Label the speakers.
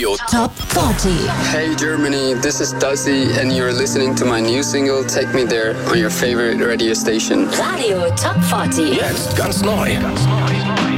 Speaker 1: Radio Top 40.
Speaker 2: Hey Germany, this is Duzzy and you're listening to my new single Take Me There on your favorite radio station.
Speaker 1: Radio Top 40.
Speaker 3: Jetzt ganz neu.